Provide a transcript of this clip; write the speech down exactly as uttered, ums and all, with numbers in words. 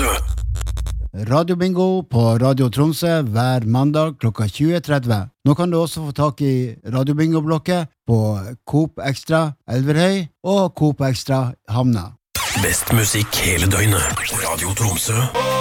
Tromsø. Radio Bingo på Radio Tromsø hver mandag klokka tjue tretti. Nå kan du også få tak i Radio Bingo-blokket på Coop Extra Elverhøy og Coop Extra Havna. Best musikk hele døgnet. Radio Tromsø.